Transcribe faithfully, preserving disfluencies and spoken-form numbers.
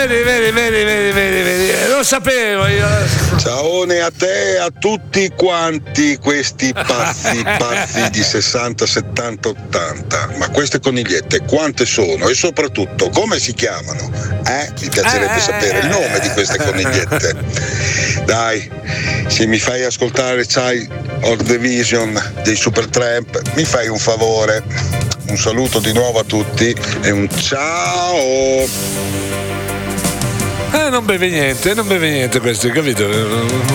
Vedi, vedi, vedi, vedi, vedi, vedi. Lo sapevo io. Ciaone a te e a tutti quanti questi pazzi, pazzi di sessanta, settanta, ottanta. Ma queste conigliette quante sono? E soprattutto come si chiamano? Eh? Mi piacerebbe Eh, sapere il nome di queste conigliette. Dai, se mi fai ascoltare Child of the Vision dei Supertramp, mi fai un favore. Un saluto di nuovo a tutti e un ciao! Eh, non beve niente, non beve niente questo, capito?